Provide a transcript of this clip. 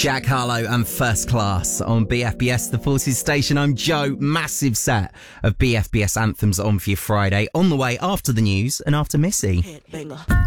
Jack Harlow and First Class on BFBS, the Forces station. I'm Joe. Massive set of BFBS anthems on for your Friday. On the way after the news and after Missy. Hit banger.